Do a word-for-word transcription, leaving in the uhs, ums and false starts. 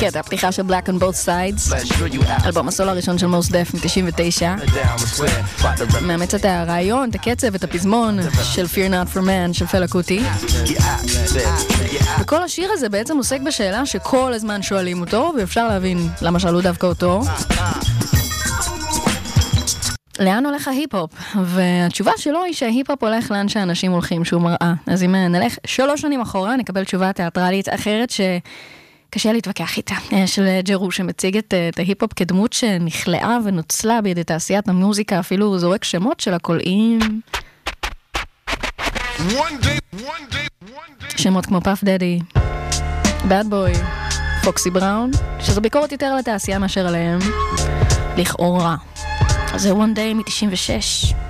קטע הפתיחה של Black on Both Sides, אלבום הסולו הראשון של מוס דף מ-תשעים ותשע. מאמץ את הרעיון, את הקצב, את הפזמון של Fear Not for Man של פלה קוטי. וכל השיר הזה בעצם עוסק בשאלה שכל הזמן שואלים אותו, ואפשר להבין למה שאלו דווקא אותו. לאן הולך ההיפ-הופ? והתשובה שלו היא שההיפ-הופ הולך לאן שאנשים הולכים, שהוא מראה. אז אם נלך שלוש שנים אחורה, נקבל תשובה תיאטרלית אחרת שקשה להתווכח איתה, של ג'רו, שמציג את, את ההיפ-הופ כדמות שנכלאה ונוצלה בידי תעשיית המוזיקה, אפילו זורק שמות של הקולעים. שמות כמו פאף דדי, בד בוי, פוקסי בראון, שזו ביקורת יותר לתעשייה מאשר עליהם, לכאורה. זה one day מ-תשעים ושש.